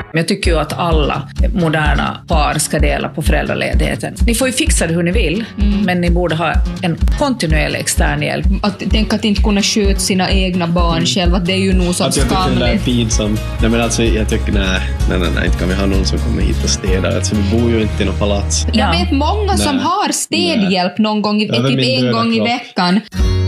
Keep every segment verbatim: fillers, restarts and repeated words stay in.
Jag tycker ju att alla moderna par ska dela på föräldraledigheten. Ni får ju fixa det hur ni vill, mm. men ni borde ha en kontinuerlig extern hjälp. Att tänka att inte kunna sköta sina egna barn mm. själv, att det är ju nog så skamligt. Jag tycker det är pinsamt. Nej, men alltså, jag tycker nej, nej, nej, nej, inte kan vi ha någon som kommer hit och städar. Alltså, vi bor ju inte i något palats. Jag ja. vet många nej. som har städhjälp nej. någon gång, i, typ en gång kropp. i veckan.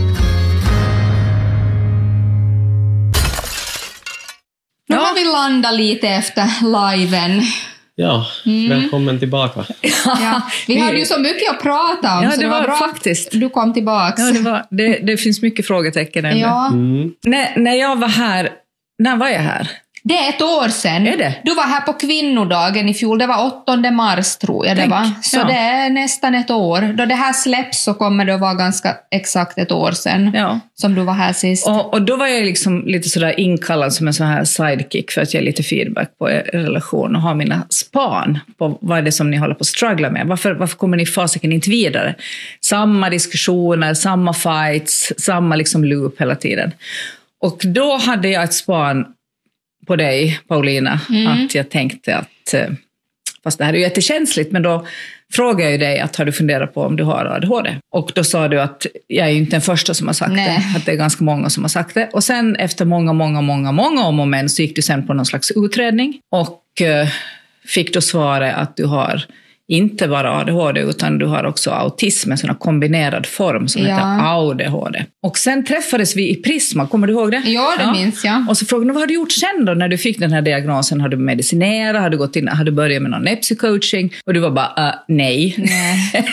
Nu har vi landat lite efter liven. Ja, mm. välkommen tillbaka. Ja, vi hade ju så mycket att prata om, ja, så det det var, var bra faktiskt. Du kom tillbaka. Ja, det, var, det, det finns mycket frågetecken ännu. Ja. Mm. När, när jag var här, när var jag här? Det är ett år sedan. Är det? Du var här på kvinnodagen i fjol. Det var åttonde mars tror jag. Tänk, det var. Så ja. det är nästan ett år. Då det här släpps så kommer det att vara ganska exakt ett år sedan. Ja. Som du var här sist. Och, och då var jag liksom lite sådär inkallad som en sån här sidekick för att ge lite feedback på er relation och ha mina span på vad är det som ni håller på att struggla med. Varför, varför kommer ni fasiken inte vidare? Samma diskussioner, samma fights, samma liksom loop hela tiden. Och då hade jag ett span på dig, Paulina, mm. att jag tänkte att, fast det här är ju jättekänsligt, men då frågade jag ju dig att har du funderat på om du har A D H D? Och då sa du att jag är ju inte den första som har sagt Nej. det, att det är ganska många som har sagt det. Och sen efter många, många, många, många om och men så gick du sen på någon slags utredning och eh, fick då svaret att du har inte bara A D H D utan du har också autism, en sån här kombinerad form som ja. heter A D H D. Och sen träffades vi i Prisma, kommer du ihåg det? Ja, det ja. minns jag. Och så frågade du, vad har du gjort sen då när du fick den här diagnosen? Har du medicinerat? Har du gått in, har du börjat med någon nepsycoaching? Och du var bara, uh, nej. nej.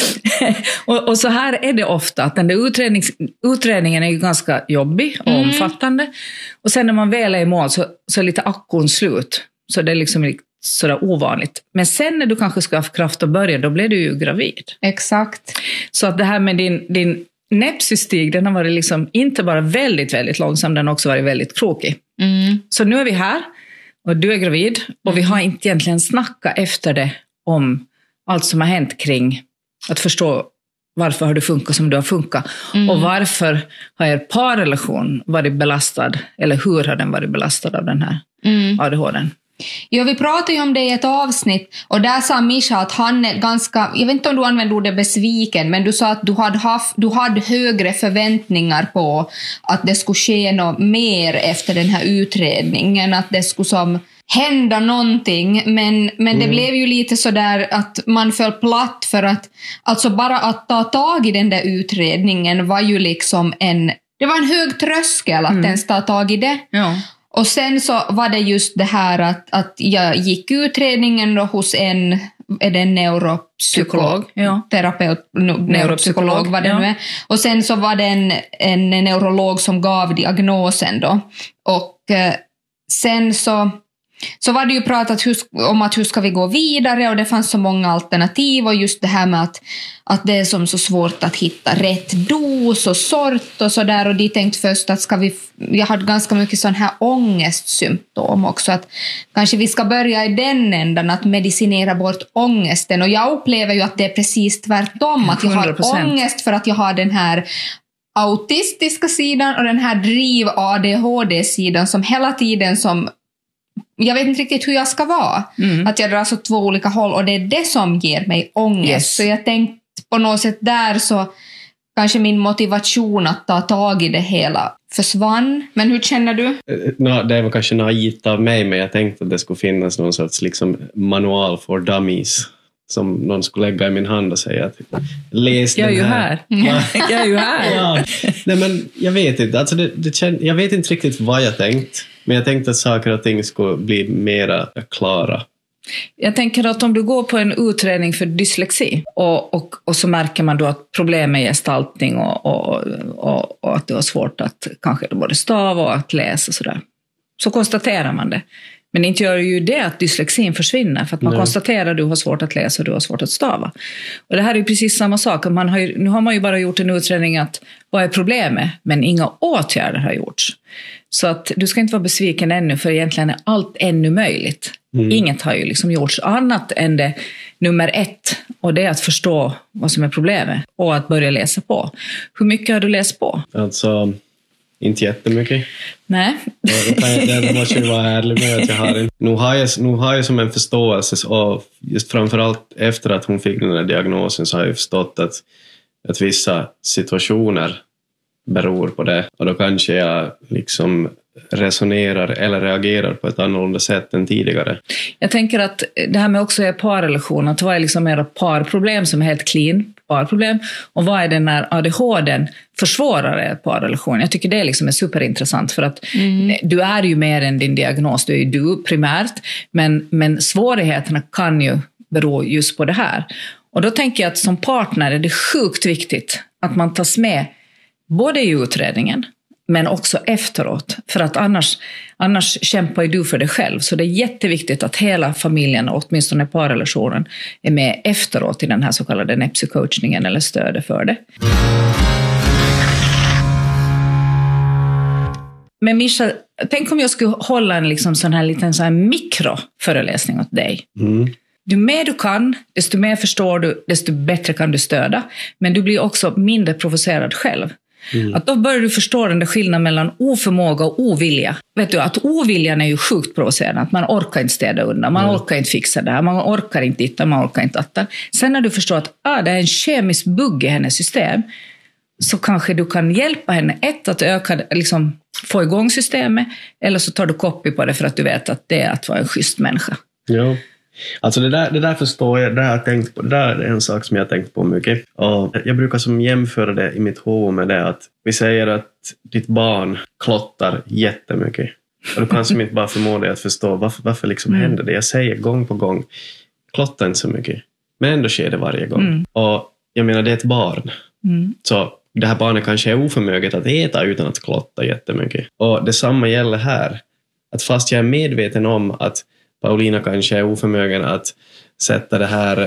och, och så här är det ofta, att den där utrednings, utredningen är ju ganska jobbig och mm. omfattande. Och sen när man väl är i mål så, så är lite akkon slut. Så det är liksom sådär ovanligt. Men sen när du kanske ska ha kraft att börja, då blir du ju gravid. Exakt. Så att det här med din, din nepsystig, den har varit liksom inte bara väldigt, väldigt långsam, den har också varit väldigt krokig. Mm. Så nu är vi här och du är gravid och mm. vi har inte egentligen snackat efter det om allt som har hänt kring att förstå varför har du funkat som du har funkat mm. och varför har er parrelation varit belastad, eller hur har den varit belastad av den här mm. A D H D? Ja, vi pratade ju om det i ett avsnitt och där sa Mischa att han är ganska, jag vet inte om du använde ordet besviken, men du sa att du hade, haft, du hade högre förväntningar på att det skulle ske något mer efter den här utredningen, att det skulle som hända någonting, men, men mm. det blev ju lite så där att man föll platt för att alltså bara att ta tag i den där utredningen var ju liksom en, det var en hög tröskel att mm. ens ta tag i det. Ja. Och sen så var det just det här att, att jag gick utredningen då hos en, är det en neuropsykolog, ja. terapeut, neuropsykolog vad det ja. nu är. Och sen så var det en, en neurolog som gav diagnosen då. Och eh, sen så, så var det ju pratat hur, om att hur ska vi gå vidare, och det fanns så många alternativ, och just det här med att, att det är som så svårt att hitta rätt dos och sort och sådär, och de tänkte först att ska vi, jag hade ganska mycket sån här ångestsymptom också, att kanske vi ska börja i den ändan att medicinera bort ångesten, och jag upplever ju att det är precis tvärtom, att jag har hundra procent ångest för att jag har den här autistiska sidan och den här driv A D H D-sidan som hela tiden som jag vet inte riktigt hur jag ska vara. Mm. Att jag drar så två olika håll, och det är det som ger mig ångest. Yes. Så jag tänkte på något sätt där så kanske min motivation att ta tag i det hela försvann. Men hur känner du? No, det var kanske naivt av mig, men jag tänkte att det skulle finnas någon sorts liksom manual for dummies som någon skulle lägga i min hand och säga att läs jag den är ju här. här. Jag är ju här. Ja. Nej, men jag vet inte. Alltså det, det känd, jag vet inte riktigt vad jag tänkt. Men jag tänkte att saker och ting skulle bli mera klara. Jag tänker att om du går på en utredning för dyslexi och, och, och så märker man då att problem är gestaltning och, och, och, och att du har svårt att kanske både stava och att läsa och sådär. Så konstaterar man det. Men inte gör ju det att dyslexin försvinner, för att man Nej. konstaterar att du har svårt att läsa och du har svårt att stava. Och det här är ju precis samma sak. Man har ju, nu har man ju bara gjort en utredning att vad är problemet, men inga åtgärder har gjorts. Så att du ska inte vara besviken ännu, för egentligen är allt ännu möjligt. Mm. Inget har ju liksom gjorts annat än det nummer ett, och det är att förstå vad som är problemet och att börja läsa på. Hur mycket har du läst på? Alltså, Inte jättemycket. Nej. Det måste ju vara ärlig med att jag har en. Nu har jag, nu har jag som en förståelse av, just framförallt efter att hon fick den här diagnosen, så har jag förstått att, att vissa situationer beror på det. Och då kanske jag liksom resonerar eller reagerar på ett annorlunda sätt än tidigare. Jag tänker att det här med också är parrelation, att vad är liksom era parproblem som är helt clean parproblem, och vad är det när A D H D försvårar er parrelation? Jag tycker det liksom är superintressant, för att mm. du är ju mer än din diagnos, du är ju du primärt, men, men svårigheterna kan ju bero just på det här. Och då tänker jag att som partner är det sjukt viktigt att man tas med både i utredningen men också efteråt, för att annars, annars kämpar ju du för dig själv. Så det är jätteviktigt att hela familjen, åtminstone parrelationen, är med efteråt i den här så kallade nepsycoachningen eller stödet för det. Men Mischa, tänk om jag skulle hålla en liksom sån här liten sån här mikroföreläsning åt dig. Mm. Ju mer du kan, desto mer förstår du, desto bättre kan du stödja. Men du blir också mindre provocerad själv. Mm. Att då börjar du förstå den där skillnaden mellan oförmåga och ovilja. Vet du, att oviljan är ju sjukt provocerande. Att man orkar inte städa undan, man mm. orkar inte fixa det här, man orkar inte titta, man orkar inte atta. Sen när du förstår att ah, det är en kemisk bugg i hennes system, så kanske du kan hjälpa henne ett att öka, liksom, få igång systemet, eller så tar du kopi på det för att du vet att det är att vara en schysst människa. Ja. Alltså det där, det där förstår jag, det har jag tänkt på, det där är en sak som jag har tänkt på mycket. Och jag brukar som jämföra det i mitt huvud med det att vi säger att ditt barn klottar jättemycket. Och du kan som inte bara förmå dig att förstå varför, varför liksom mm. händer det. Jag säger gång på gång, klottar inte så mycket. Men ändå sker det varje gång. Mm. Och jag menar, det är ett barn. Mm. Så det här barnet kanske är oförmöget att äta utan att klotta jättemycket. Och detsamma gäller här. Att fast jag är medveten om att Paulina kanske är oförmögen att sätta det här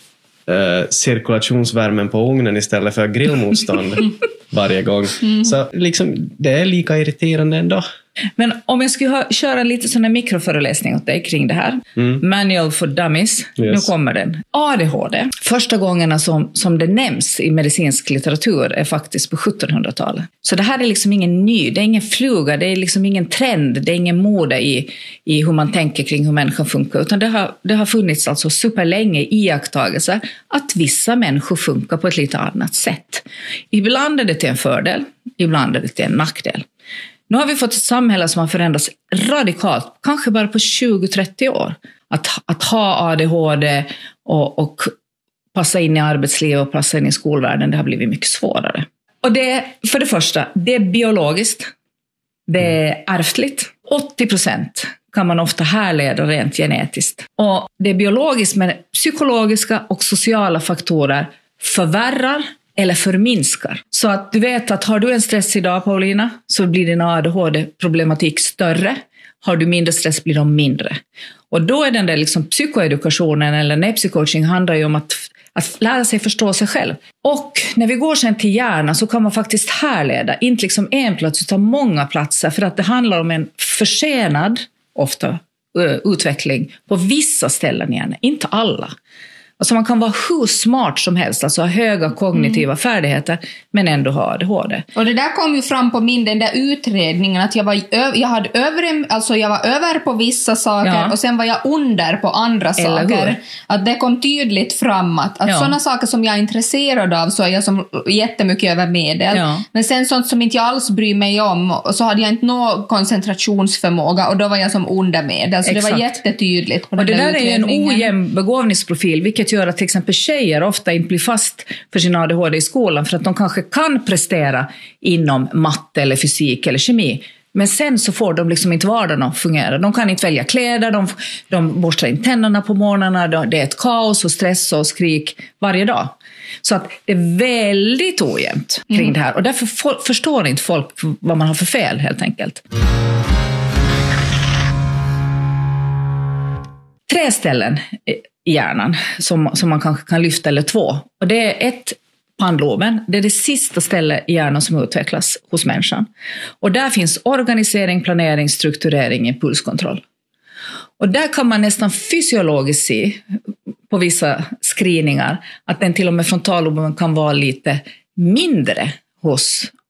eh, cirkulationsvärmen på ugnen istället för grillmotstånd varje gång. Mm. Så liksom, det är lika irriterande ändå. Men om jag skulle ha, köra lite sån här mikroföreläsning åt dig kring det här. Mm. Manual for Dummies. Yes. Nu kommer den. A D H D. Första gångerna som, som det nämns i medicinsk litteratur är faktiskt på sjuttonhundratalet. Så det här är liksom ingen ny, det är ingen fluga, det är liksom ingen trend, det är ingen mode i, i hur man tänker kring hur människan funkar. Utan det har, det har funnits alltså superlänge iakttagelser att vissa människor funkar på ett lite annat sätt. Ibland är det till en fördel, ibland är det till en nackdel. Nu har vi fått ett samhälle som har förändrats radikalt, kanske bara på tjugo till trettio år. Att, att ha A D H D och, och passa in i arbetslivet och passa in i skolvärlden, det har blivit mycket svårare. Och det, för det första, det är biologiskt, det är ärftligt. åttio procent kan man ofta härleda rent genetiskt. Och det är biologiskt, men psykologiska och sociala faktorer förvärrar eller förminskar. Så att du vet att har du en stress idag, Paulina, så blir din A D H D-problematik större. Har du mindre stress blir de mindre. Och då är den där liksom psykoedukationen eller nepsycoaching handlar ju om att, att lära sig förstå sig själv. Och när vi går sen till hjärnan så kan man faktiskt härleda, inte liksom en plats utan många platser, för att det handlar om en försenad, ofta, utveckling på vissa ställen i hjärnan, inte alla. Alltså man kan vara hur smart som helst, alltså ha höga kognitiva mm. färdigheter, men ändå ha A D H D. Och det där kom ju fram på min, den där utredningen, att jag var, jag hade över, alltså jag var över på vissa saker ja. och sen var jag under på andra Eller saker. Hur? Att det kom tydligt fram att, att ja. sådana saker som jag är intresserad av så är jag som jättemycket över medel. Ja. Men sen sånt som inte jag alls bryr mig om, och så hade jag inte någon koncentrationsförmåga och då var jag som under medel. Så Exakt. det var jättetydligt på och den det där, där är ju en ojämn begåvningsprofil, vilket gör att till exempel tjejer ofta inte blir fast för sin A D H D i skolan, för att de kanske kan prestera inom matte eller fysik eller kemi, men sen så får de liksom inte vardagen att fungera. De kan inte välja kläder, de, de borstar in tänderna på morgnarna, det är ett kaos och stress och skrik varje dag. Så att det är väldigt ojämnt kring mm. det här, och därför for, förstår inte folk vad man har för fel helt enkelt. Tre ställen i hjärnan som, som man kanske kan lyfta, eller två. Och det är ett, pannloben. Det är det sista stället i hjärnan som utvecklas hos människan. Och där finns organisering, planering, strukturering, impulskontroll. Och där kan man nästan fysiologiskt se på vissa screeningar att den till och med frontalloben kan vara lite mindre hos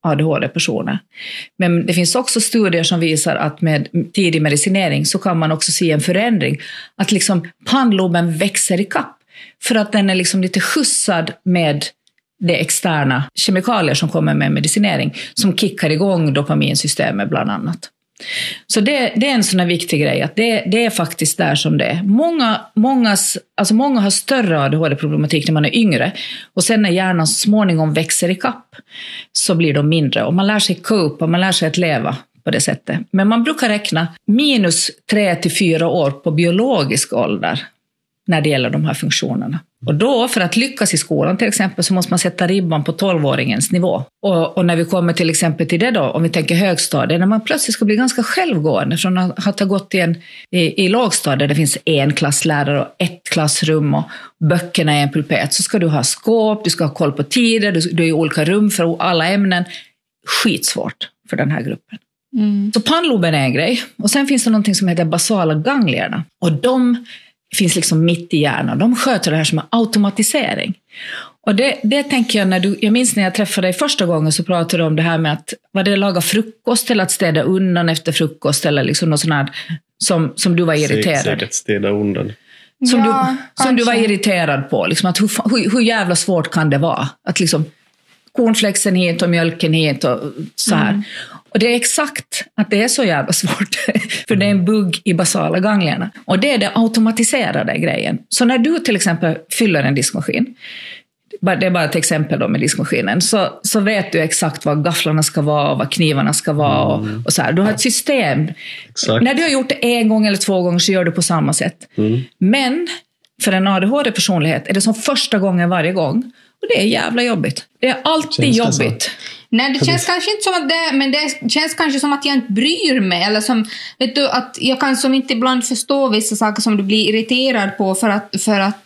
A D H D-personer. Men det finns också studier som visar att med tidig medicinering så kan man också se en förändring. Att liksom pannloben växer i kapp. För att den är liksom lite skjutsad med det externa kemikalier som kommer med medicinering. Som kickar igång dopaminsystemet bland annat. Så det, det är en sån här viktig grej, att det, det är faktiskt där som det är. Många, mångas, alltså många har större A D H D-problematik när man är yngre, och sen när hjärnan småningom växer i kapp så blir de mindre, och man lär sig cope och man lär sig att leva på det sättet. Men man brukar räkna minus tre till fyra år på biologisk ålder när det gäller de här funktionerna. Och då, för att lyckas i skolan till exempel, så måste man sätta ribban på tolvåringens nivå. Och, och när vi kommer till exempel till det då, om vi tänker högstadiet, när man plötsligt ska bli ganska självgående från att ha gått i, en, i, i lågstadiet, det finns en klasslärare och ett klassrum och böckerna är en pulpet, så ska du ha skåp, du ska ha koll på tider, du, du är i olika rum för alla ämnen. Skitsvårt för den här gruppen. Mm. Så pannloben är en grej. Och sen finns det någonting som heter basala ganglierna. Och de finns liksom mitt i hjärnan. De sköter det här som en automatisering. Och det, det tänker jag, när du, jag minns när jag träffade dig första gången, så pratade du om det här med att vad det laga frukost eller att städa undan efter frukost eller liksom något sånt här som, som du var irriterad. Säkert städa undan. Som, ja, du, som du var irriterad på. Liksom att hur, hur, hur jävla svårt kan det vara? Att liksom cornflakesen hit och mjölken hit och så här. Mm. Och det är exakt att det är så jävla svårt. För det är en bugg i basala ganglierna. Och det är det automatiserade grejen. Så när du till exempel fyller en diskmaskin, det är bara ett exempel då med diskmaskinen, så, så vet du exakt vad gafflarna ska vara och vad knivarna ska vara. Mm. Och, och så här. Du har ett system. Exakt. När du har gjort det en gång eller två gånger så gör du på samma sätt. Mm. Men för en A D H D-personlighet är det som första gången varje gång. Och det är jävla jobbigt. Det är alltid känns det jobbigt. Så? Nej, det känns kanske inte som att det, men det känns kanske som att jag inte bryr mig. Eller som, vet du, att jag kan som inte ibland förstå vissa saker som du blir irriterad på, för att, för att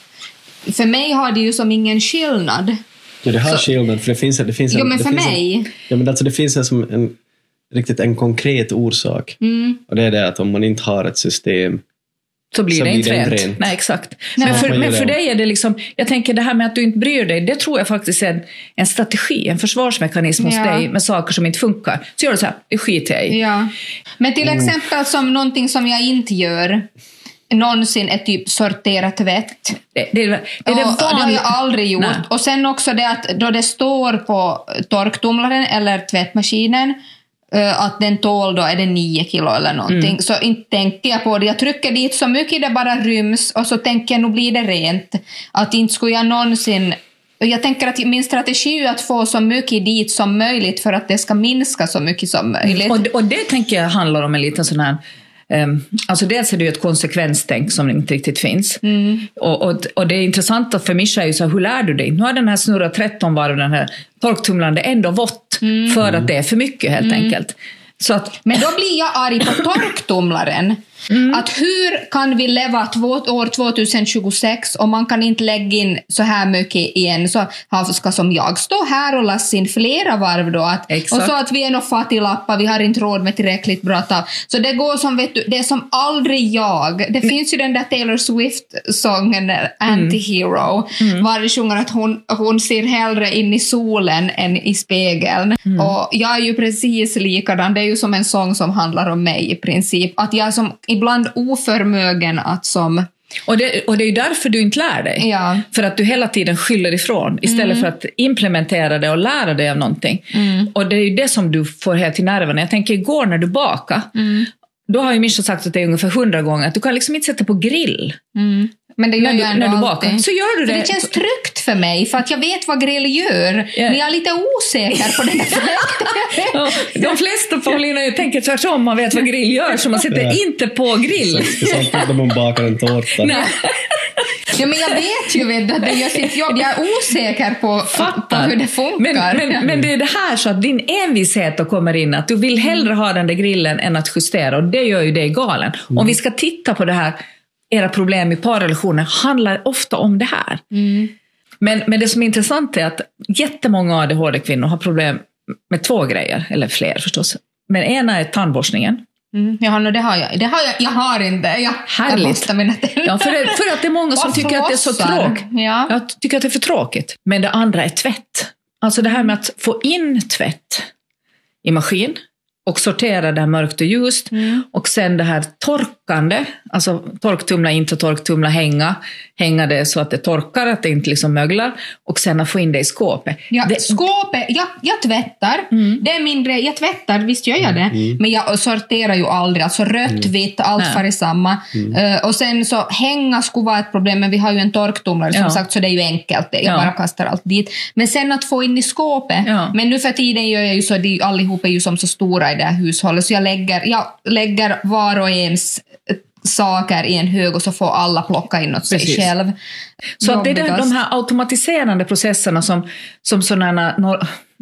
för mig har det ju som ingen skillnad. Ja, det har så, skillnad, för det finns, det finns en... Jo, men för mig... En, ja, men alltså det finns en, som en, riktigt en konkret orsak. Mm. Och det är det att om man inte har ett system så blir så det inte rent. rent. Nej, exakt. Nej. Men, för, men för dig är det liksom, jag tänker det här med att du inte bryr dig, det tror jag faktiskt är en, en strategi, en försvarsmekanism hos ja. dig med saker som inte funkar. Så gör du så här, det skiter jag i. Ja. Men till exempel som någonting som jag inte gör någonsin är typ sortera tvätt. Det, det, det, det, det, och, det har jag aldrig gjort. Nej. Och sen också det att då det står på torktumlaren eller tvättmaskinen att den tål då är det nio kilo eller någonting. Mm. Så inte tänker jag på det. Jag trycker dit så mycket det bara ryms och så tänker jag, nu blir det rent. Att inte skulle jag någonsin... Jag tänker att min strategi är att få så mycket dit som möjligt för att det ska minska så mycket som möjligt. Och, och det tänker jag handlar om en liten sån här... Um, alltså dels är det ju ett konsekvenstänk som inte riktigt finns. Mm. Och, och, och det är intressant att för Mischa är ju så här, hur lär du dig? Nu har den här snurrat tretton varv, den här torktumlande ändå vått mm. för att det är för mycket helt mm. enkelt. Så att, men då blir jag arg på torktumlaren. Mm. Att hur kan vi leva två, år tjugohundratjugosex och man kan inte lägga in så här mycket igen, så ska som jag stå här och läsa in flera varv då att, och så att vi är nog fattiglappar, vi har inte råd med tillräckligt bra tag. Så det går som, vet du, det är som aldrig jag. Det mm. finns ju den där Taylor Swift-sången Anti-Hero mm. var det sjunger att hon, hon ser hellre in i solen än i spegeln. Mm. Och jag är ju precis likadan. Det är ju som en sång som handlar om mig i princip. Att jag som ibland oförmögen att som... Och det, och det är ju därför du inte lär dig. Ja. För att du hela tiden skyller ifrån istället mm. för att implementera det och lära dig av någonting. Mm. Och det är ju det som du får helt i nerven. Jag tänker igår när du bakar, mm. då har ju Mischa sagt att det är ungefär hundra gånger att du kan liksom inte sätta på grill. Mm. Men det gör när, du, när du bakar. Så gör du det. För det känns tryggt för mig, för att jag vet vad grill gör. Yeah. Men jag är lite osäker på den där ja, de flesta Paulina tänker tvärtom, man vet vad grill gör, så man sätter ja. inte på grill. Speciellt när man bakar en tårta. Nej. Ja, men jag vet ju vet, att det gör sitt jobb. Jag är osäker på, på hur det funkar. Men, men, men det är det här så att din envishet då kommer in, att du vill hellre ha den där grillen än att justera, och det gör ju dig galen. Mm. Om vi ska titta på det här, era problem i parrelationer handlar ofta om det här. Mm. Men, men det som är intressant är att jättemånga A D H D-kvinnor har problem med två grejer, eller fler förstås. Men ena är tandborstningen. Mm. Ja, no, det har jag. Det har jag, jag har inte. Jag, Härligt. Jag ja, för, det, för att det är många som tycker att det är så tråkigt. Ja. Jag tycker att det är för tråkigt. Men det andra är tvätt. Alltså det här med att få in tvätt i maskin och sortera det mörkt och ljust. Mm. Och sen det här torkande, alltså torktumla, inte torktumla, hänga. Hänga det så att det torkar, att det inte liksom möglar. Och sen att få in det i skåpet. Ja, det, skåpet, jag, jag tvättar. Mm. Det är min grej, jag tvättar, visst gör jag det. Mm. Men jag sorterar ju aldrig, alltså rött, mm. vitt, allt far i samma. Mm. Uh, och sen så hänga skulle vara ett problem, men vi har ju en torktumlare som ja. sagt, så det är ju enkelt. Jag ja. bara kastar allt dit. Men sen att få in i skåpet. Ja. Men nu för tiden gör jag ju så, de allihop är ju som så stora i det här hushållet. Så jag lägger, jag lägger var och ens saker i en hög och så får alla plocka in åt sig Precis. själv. Så att det är de här automatiserande processerna som, som sådana no,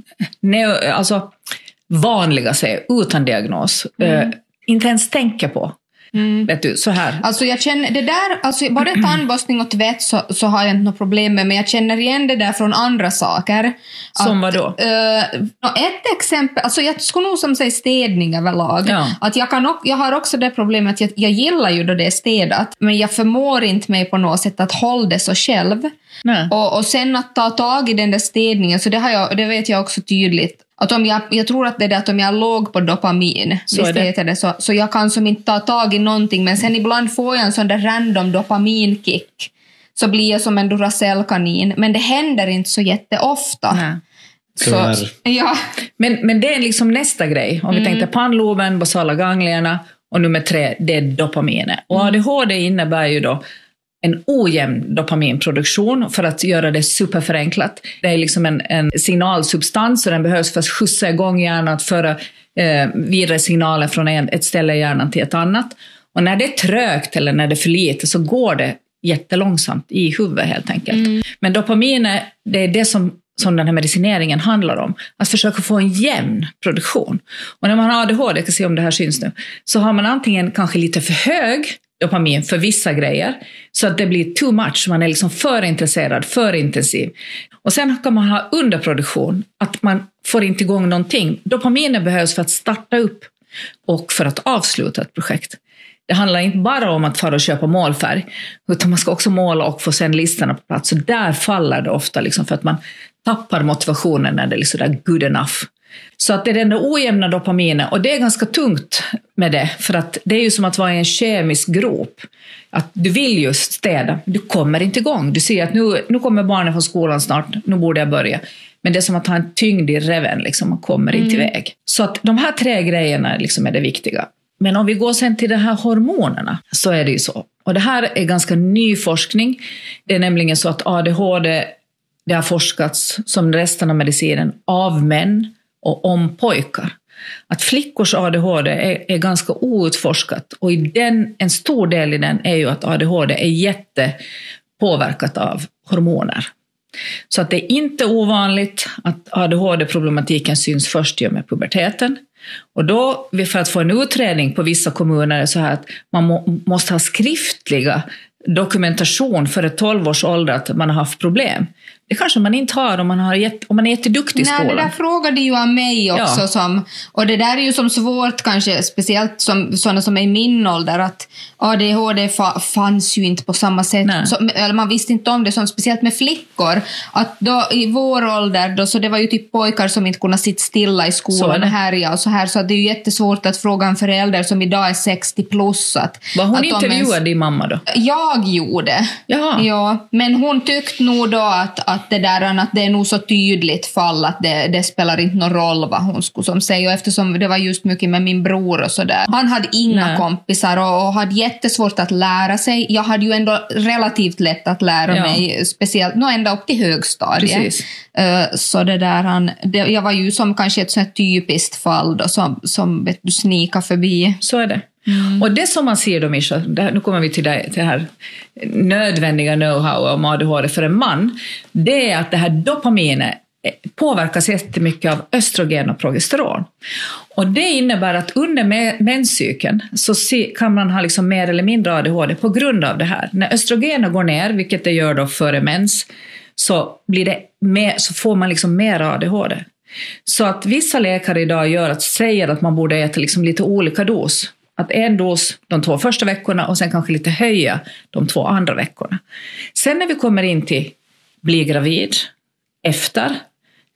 ne, alltså vanliga sig utan diagnos mm. eh, inte ens tänker på. Mm. Vet du, så här. Alltså jag känner det där, alltså både tandborstning och tvätt så, så har jag inte något problem med, men jag känner igen det där från andra saker. Som vad då? Uh, ett exempel, alltså jag skulle nog som säga städning överlag. Ja. Att jag, kan, jag har också det problemet att jag, jag gillar ju då det är städat, men jag förmår inte mig på något sätt att hålla det så själv. Och, och sen att ta tag i den där städningen, så det, har jag, det vet jag också tydligt. Att om jag, jag tror att det är det att om jag är låg på dopamin, så, visst det. Det, så, så jag kan som inte ta tag i någonting, men sen ibland får jag en sån där random dopaminkick, så blir jag som en Duracell-kanin, men det händer inte så jätteofta. Nej. Så, ja. men, men det är liksom nästa grej, om vi mm. tänkte pannloben, basala ganglierna, och nummer tre, det är dopaminet. Och A D H D innebär ju då en ojämn dopaminproduktion, för att göra det superförenklat. Det är liksom en, en signalsubstans, och den behövs för att skjutsa igång hjärnan, att föra eh, vidare signaler från en, ett ställe i hjärnan till ett annat. Och när det är trögt eller när det är för lite, så går det jättelångsamt i huvudet helt enkelt. Mm. Men dopaminet, det är det som, som den här medicineringen handlar om. Att försöka få en jämn produktion. Och när man har A D H D, jag kan se om det här syns nu, så har man antingen kanske lite för hög dopamin för vissa grejer, så att det blir too much, man är liksom för intresserad, för intensiv. Och sen kan man ha underproduktion, att man får inte igång någonting. Dopaminen behövs för att starta upp och för att avsluta ett projekt. Det handlar inte bara om att fara och köpa målfärg, utan man ska också måla och få sen listorna på plats. Så där faller det ofta liksom, för att man tappar motivationen när det är liksom där good enough. Så att det är den där ojämna dopaminen, och det är ganska tungt med det, för att det är ju som att vara i en kemisk grop. Att du vill just städa, du kommer inte igång. Du ser att nu, nu kommer barnen från skolan snart, nu borde jag börja. Men det är som att ha en tyngd i reven, liksom, man kommer inte mm. iväg. Så att de här tre grejerna liksom är det viktiga. Men om vi går sen till de här hormonerna, så är det ju så. Och det här är ganska ny forskning. Det är nämligen så att A D H D, det har forskats som resten av medicinen av män och om pojkar. Att flickors A D H D är, är ganska outforskat, och i den, en stor del i den är ju att A D H D är jättepåverkat av hormoner. Så att det är inte ovanligt att A D H D-problematiken syns först i och med puberteten. Och då, för att få en utredning på vissa kommuner, är så här att man må, måste ha skriftliga dokumentation för ett tolv års ålder att man har haft problem. Det kanske man inte har om man, har gett, om man är jätteduktig i skolan. Nej, det där frågade ju av mig också. Ja. Som, och det där är ju som svårt kanske, speciellt som sådana som är i min ålder, att A D H D fa, fanns ju inte på samma sätt. Så, eller man visste inte om det, som speciellt med flickor. Att då, i vår ålder, då, så det var ju typ pojkar som inte kunde sitta stilla i skolan och härja och så här. Så det är ju jättesvårt att fråga en förälder som idag är sextio plus. Att, var hon att intervjuade ens, din mamma då? Jag gjorde. Jaha. Ja, men hon tyckte nog då att, att det där, att det är nog så tydligt fall att det, det spelar inte någon roll vad hon skulle som säga. Och eftersom det var just mycket med min bror och sådär. Han hade inga Nej. kompisar och, och hade jättesvårt att lära sig. Jag hade ju ändå relativt lätt att lära ja. mig, speciellt nå ända upp till högstadiet. Precis. Uh, så det där, han, det, jag var ju som kanske ett sånt här typiskt fall då, som, som vet du, snika förbi. Så är det. Mm. Och det som man ser då, Mischa, där, nu kommer vi till det, till det här nödvändiga know-how om A D H D för en man, det är att det här dopaminet påverkas jättemycket av östrogen och progesteron. Och det innebär att under menscykeln så kan man ha liksom mer eller mindre A D H D på grund av det här. När östrogen går ner, vilket det gör då före mens, så, blir det mer, så får man liksom mer A D H D. Så att vissa läkare idag gör att, säger att man borde äta liksom lite olika dos. Att en dos de två första veckorna och sen kanske lite höja de två andra veckorna. Sen när vi kommer in till bli gravid, efter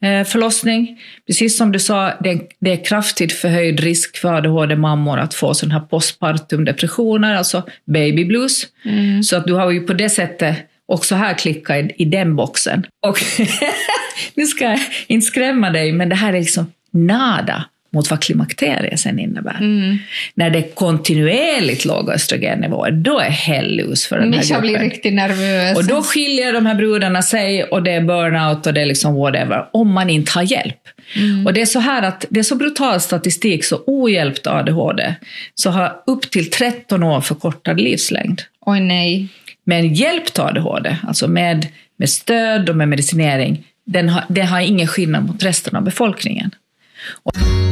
förlossning. Precis som du sa, det, det är kraftigt förhöjd risk för A D H D-mammor att få sådana här postpartum-depressioner, alltså baby blues. Mm. Så att du har ju på det sättet också här klickat i, i den boxen. Och nu ska jag inte skrämma dig, men det här är liksom nada mot vad klimakteriet sen innebär. Mm. När det är kontinuerligt låga östrogennivåer, då är hellus för den här Mischa gruppen. blir riktigt nervös. Och då skiljer de här brudarna sig och det är burnout och det är liksom whatever, om man inte har hjälp. Mm. Och det är så här att det är så brutal statistik, så ohjälpt A D H D så har upp till tretton år förkortad livslängd. Oj nej. Men hjälpt A D H D, alltså med, med stöd och med medicinering, den har, det har ingen skillnad mot resten av befolkningen. Och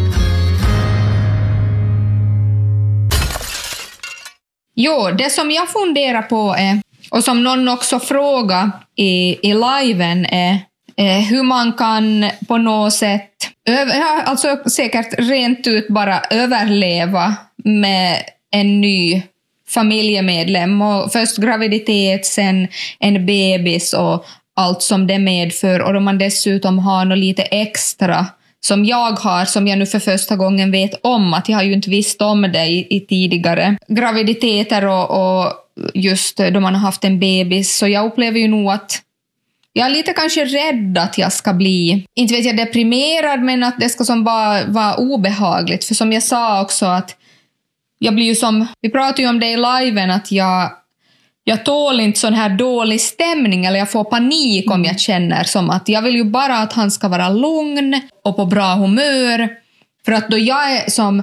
Jo, det som jag funderar på är, och som någon också frågar i, i liven är, är hur man kan på något sätt, över, alltså säkert rent ut bara överleva med en ny familjemedlem. Och först graviditet, sen en bebis och allt som det medför. Och om man dessutom har något lite extra som jag har, som jag nu för första gången vet om, att jag har ju inte visst om det i, i tidigare graviditeter och, och just då man har haft en bebis. Så jag upplever ju nog att jag är lite kanske rädd att jag ska bli, inte vet jag, deprimerad, men att det ska som bara vara obehagligt. För som jag sa också, att jag blir ju som, vi pratade ju om det i liven, att jag Jag tål inte sån här dålig stämning, eller jag får panik om jag känner som att jag vill ju bara att han ska vara lugn och på bra humör. För att då jag är som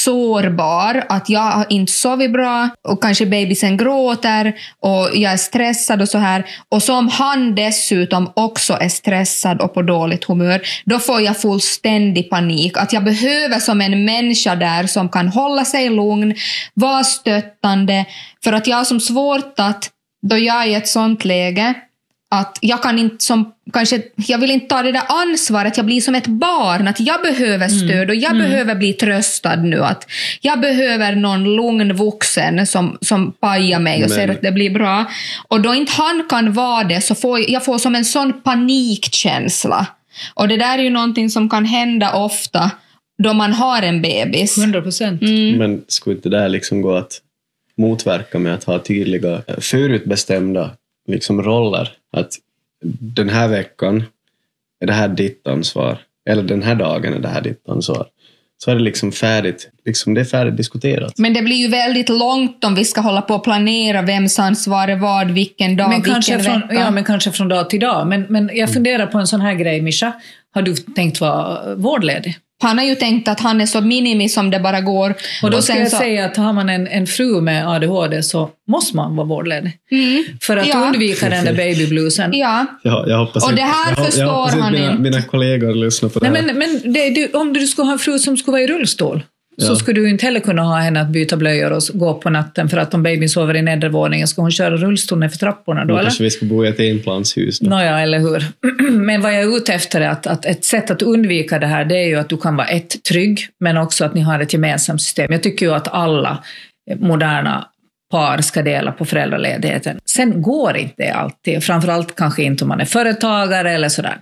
sårbar, att jag har inte sovit bra och kanske bebisen gråter och jag är stressad och så här. Och som han dessutom också är stressad och på dåligt humör, då får jag fullständig panik. Att jag behöver som en människa där som kan hålla sig lugn, vara stöttande. För att jag har som svårt att, då jag är i ett sånt läge, att jag kan inte som, kanske, jag vill inte ta det där ansvaret, jag blir som ett barn, att jag behöver stöd och jag mm. behöver bli tröstad nu, att jag behöver någon lugn vuxen som, som pajar mig och säger att det blir bra. Och då inte han kan vara det, så får jag får som en sån panikkänsla. Och det där är ju någonting som kan hända ofta då man har en bebis. hundra procent. Mm. Men skulle inte det där liksom gå att motverka med att ha tydliga förutbestämda liksom roller, att den här veckan är det här ditt ansvar, eller den här dagen är det här ditt ansvar, så är det liksom färdigt, liksom det är färdigt diskuterat. Men det blir ju väldigt långt om vi ska hålla på att planera vems ansvar är vad, vilken dag, men vilken kanske från, vecka. ja, men kanske från dag till dag. Men, men jag funderar på en sån här grej, Mischa. Har du tänkt vara vårdledig? Han har ju tänkt att han är så minimi som det bara går. Och då ska sen jag så... säga att har man en, en fru med A D H D så måste man vara vårdledig. Mm. För att ja. undvika den där babybluesen. Ja. Ja, jag hoppas och inte, det här jag, förstår jag hoppas han inte. Mina, mina kollegor lyssnar på det Nej, här. men men det, du, om du skulle ha en fru som skulle vara i rullstol, ja. så skulle du inte heller kunna ha henne att byta blöjor och gå på natten, för att om babyn sover i nedervåningen ska hon köra rullstolen för trapporna då, då eller? Kanske vi ska bo i ett enplanshus då. Nåja, eller hur? Men vad jag är ute efter är att, att ett sätt att undvika det här, det är ju att du kan vara ett trygg, men också att ni har ett gemensamt system. Jag tycker ju att alla moderna par ska dela på föräldraledigheten. Sen går inte det alltid, framförallt kanske inte om man är företagare eller sådär.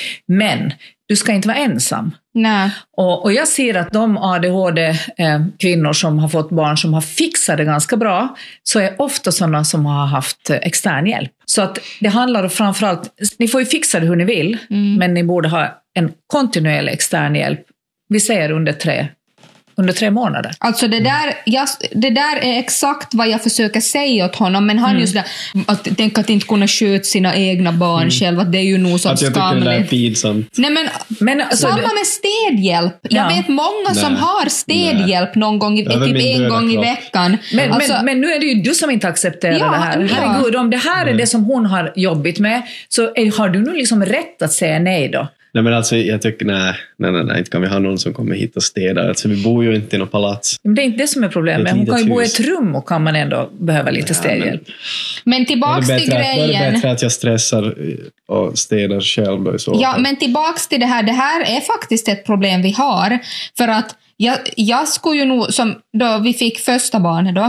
Men du ska inte vara ensam. Nej. Och, och jag ser att de A D H D-kvinnor som har fått barn som har fixat det ganska bra, så är ofta sådana som har haft extern hjälp. Så att det handlar framförallt, ni får ju fixa det hur ni vill, mm. men ni borde ha en kontinuerlig extern hjälp. Vi säger under tre Under tre månader. Alltså det där, jag, det där är exakt vad jag försöker säga åt honom. Men han mm. just där, att tänka att inte kunna sköta sina egna barn mm. själv, att det är ju nog så alltså, skamligt. Jag tycker det där är pinsamt. Nej, men, men alltså, samma det... med städhjälp. Jag ja. vet många Nej. som har städhjälp Nej. någon gång, i, typ en gång kropp. i veckan. Men, alltså, men, men nu är det ju du som inte accepterar ja, det här. Ja. Herregud, om det här är Nej. det som hon har jobbigt med, så är, har du nu liksom rätt att säga nej då? Nej, men alltså jag tycker nej, nej, nej, nej, inte kan vi ha någon som kommer hit och städar. Alltså vi bor ju inte i något palats. Men det är inte det som är problemet. Hon kan ju bo i ett rum och kan man ändå behöva lite ja, städhjälp. Men, men tillbaks till grejen. Det är bättre att jag stressar och städar själv då i så. Ja, men tillbaks till det här. Det här är faktiskt ett problem vi har. För att jag, jag skulle ju nog, som då vi fick första barnet då,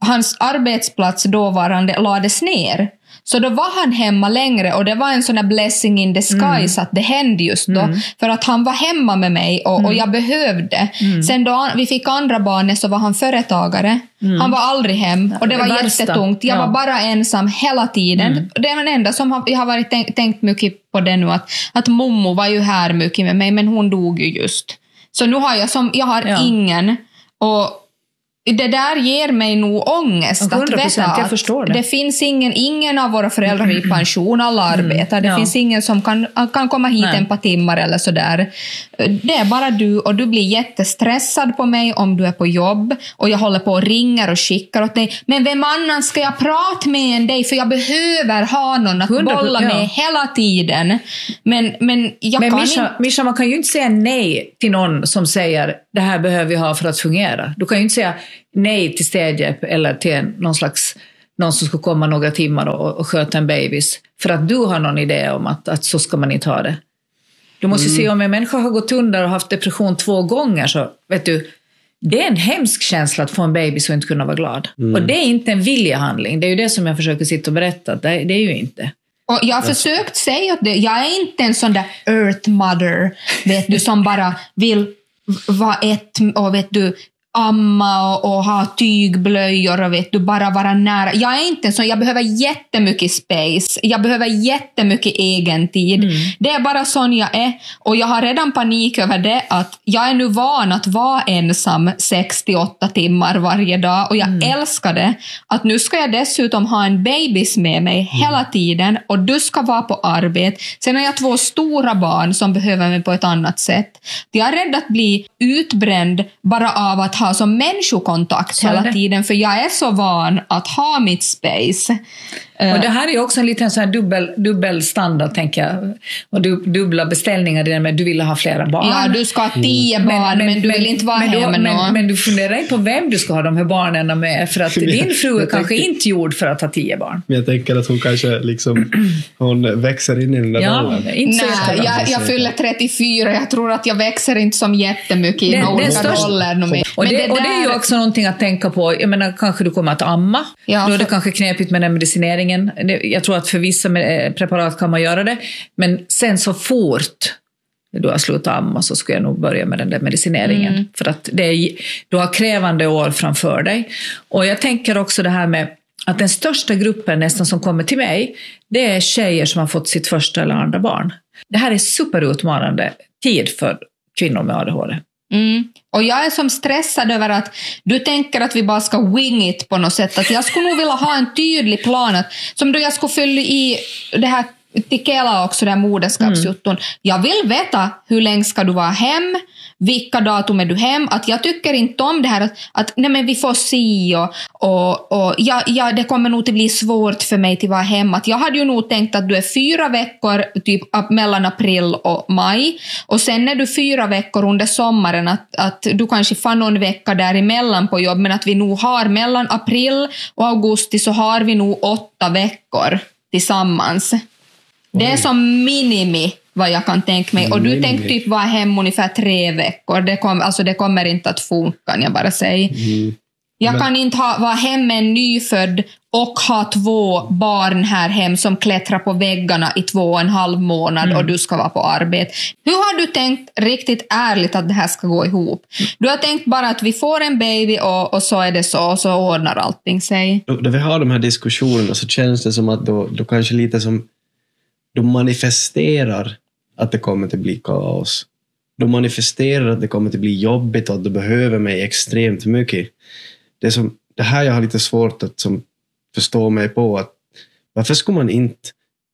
hans arbetsplats dåvarande lades ner. Så då var han hemma längre och det var en sån här blessing in disguise mm. att det hände just då. Mm. För att han var hemma med mig och, mm. och jag behövde. Mm. Sen då vi fick andra barnet så var han företagare. Mm. Han var aldrig hem och det var det jättetungt. Jag ja. var bara ensam hela tiden. Mm. Det är den enda som har, jag har varit tänkt, tänkt mycket på det nu. Att, att mommo var ju här mycket med mig men hon dog ju just. Så nu har jag, som, jag har ja. ingen och det där ger mig nog ångest att veta att det. det finns ingen, ingen av våra föräldrar i pension, alla arbetar. Det ja. finns ingen som kan, kan komma hit Nej. en par timmar eller sådär. Det är bara du och du blir jättestressad på mig om du är på jobb och jag håller på och ringer och skickar åt dig. Men vem annan ska jag prata med än dig? För jag behöver ha någon att hundra bolla med ja. hela tiden. Men, men jag men kan Mischa, inte... Mischa, man kan ju inte säga nej till någon som säger det här behöver vi ha för att fungera. Du kan ju inte säga nej till städhjälp eller till någon slags någon som ska komma några timmar och, och sköta en babys för att du har någon idé om att, att så ska man inte ha det. Du måste mm. se om en människa har gått under och haft depression två gånger så vet du, det är en hemsk känsla att få en babys och inte kunna vara glad. Mm. Och det är inte en viljehandling. Det är ju det som jag försöker sitta och berätta. Det, det är ju inte. Och jag har försökt säga att det, jag är inte en sån där earth mother vet du, som bara vill vara ett och vet du amma och, och ha tygblöjor och vet du, bara vara nära. Jag är inte så, jag behöver jättemycket space. Jag behöver jättemycket egen tid. Mm. Det är bara sån jag är. Och jag har redan panik över det att jag är nu van att vara ensam sextioåtta timmar varje dag. Och jag mm. älskar det. Att nu ska jag dessutom ha en babys med mig mm. hela tiden. Och du ska vara på arbete. Sen har jag två stora barn som behöver mig på ett annat sätt. Jag är rädd att bli utbränd bara av att ha som människokontakt så hela tiden, för jag är så van att ha mitt space. Och det här är också en liten sån här dubbel, dubbel standard tänker jag. Och du, dubbla beställningar där med du vill ha flera barn. Ja, du ska ha tio mm. barn men, men, men du vill inte vara men, hemma men, men, men du funderar inte på vem du ska ha de här barnen med för att din fru är kanske tänker, inte gjord för att ha tio barn. Men jag tänker att hon kanske liksom hon växer in i den där ja, rollen. Inte Nej, jag, jag fyller trettiofyra. Jag tror att jag växer inte som jättemycket i några roller. Och, och, det, det och det är ju också någonting att tänka på. Jag menar, kanske du kommer att amma. Ja, då är det för... kanske knepigt med den medicineringen. Jag tror att för vissa preparat kan man göra det. Men sen så fort du har slutat amma så ska jag nog börja med den där medicineringen. Mm. För att det är, du har krävande år framför dig. Och jag tänker också det här med att den största gruppen nästan som kommer till mig, det är tjejer som har fått sitt första eller andra barn. Det här är superutmanande tid för kvinnor med A D H D. Mm. Och jag är som stressad över att du tänker att vi bara ska wing it på något sätt. Att jag skulle nog vilja ha en tydlig plan. Att, som då jag skulle fylla i det här till Kela också, där moderskapsjutton. Mm. Jag vill veta hur länge ska du vara hem, vilka datum är du hem. Att jag tycker inte om det här att, att nej men vi får se och, och, och ja, ja, det kommer nog att bli svårt för mig att vara hem. Att jag hade ju nog tänkt att du är fyra veckor typ mellan april och maj och sen är du fyra veckor under sommaren att, att du kanske får någon vecka däremellan på jobb, men att vi nog har mellan april och augusti så har vi nog åtta veckor tillsammans. Det är som minimi vad jag kan tänka mig. Och du tänkte typ vara hem ungefär tre veckor. Det, kom, alltså det kommer inte att funka, jag bara säger. Mm. Jag Men... kan inte ha, vara hem med en nyfödd och ha två barn här hem som klättrar på väggarna i två och en halv månad mm. och du ska vara på arbete. Hur har du tänkt riktigt ärligt att det här ska gå ihop? Du har tänkt bara att vi får en baby och, och så är det så och så ordnar allting sig. När vi har de här diskussionerna så känns det som att då, då kanske lite som de manifesterar att det kommer att bli kaos. De manifesterar att det kommer att bli jobbigt och att du behöver mig extremt mycket. Det, är som, det här jag har lite svårt att som, förstå mig på. Att, varför ska man inte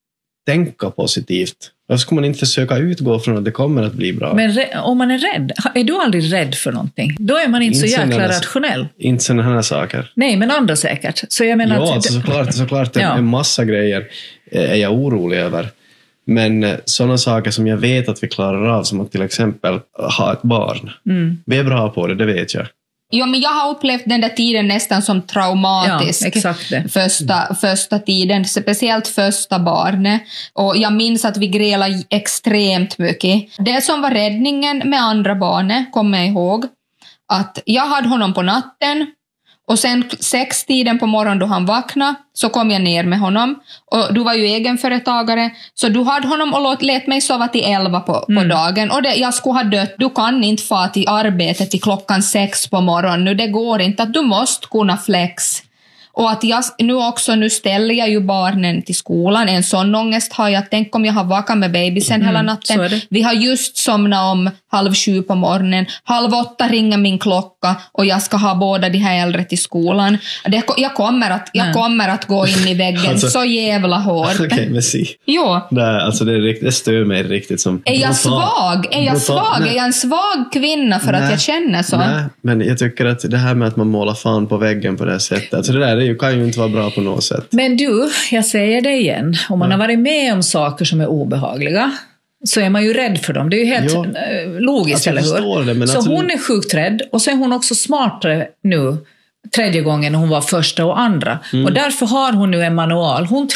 tänka positivt? Varför ska man inte försöka utgå från att det kommer att bli bra? Men re- om man är rädd, är du aldrig rädd för någonting? Då är man inte, inte så jäkla rationell. Inte sådana här saker. Nej, men andra säkert. Så jag menar ja, att, alltså, såklart, såklart en, ja. en massa grejer är jag orolig över. Men sådana saker som jag vet att vi klarar av, som att till exempel ha ett barn. Mm. Vi är bra på det, det vet jag. Ja, men jag har upplevt den där tiden nästan som traumatisk. Ja, exakt det. Första, första tiden, speciellt första barnet. Och jag minns att vi grälade extremt mycket. Det som var räddningen med andra barnet, kommer jag ihåg, att jag hade honom på natten. Och sen sextiden på morgonen då han vaknade så kom jag ner med honom. Och du var ju egenföretagare. Så du hade honom och låt, lät mig sova till elva på, mm. på dagen. Och det, jag skulle ha dött. Du kan inte få till arbetet till klockan sex på morgonen. Nu det går inte. Att du måste kunna flex. Och att jag nu också, nu ställer jag ju barnen till skolan. En sån ångest har jag. Tänk om jag har vakat med babysen mm, hela natten. Vi har just somnat om halv sju på morgonen. Halv åtta ringer min klocka och jag ska ha båda de här äldre till skolan. Det, jag, kommer att, jag kommer att gå in i väggen alltså, så jävla hårt. Okej, okay, men si. Jo. Det, alltså det, det stör mig riktigt som... Är jag svag? Är jag svag? Är jag en svag kvinna för nej, att jag känner så? Nej, men jag tycker att det här med att man målar fan på väggen på det sättet. Alltså det där det kan ju inte vara bra på något sätt. Men du, jag säger det igen. Om man ja. har varit med om saker som är obehagliga så är man ju rädd för dem. Det är ju helt ja. logiskt, alltså, eller hur? Det, så alltså... hon är sjukt rädd och så är hon också smartare nu tredje gången hon var första och andra. Mm. Och därför har hon nu en manual. Hon